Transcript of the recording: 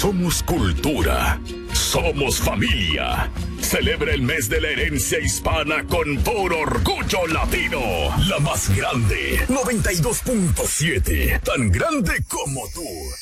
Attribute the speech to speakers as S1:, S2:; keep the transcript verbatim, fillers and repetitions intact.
S1: Somos cultura. Somos familia. Celebra el mes de la herencia hispana con puro orgullo latino. La más grande, noventa y dos punto siete. Tan grande como tú.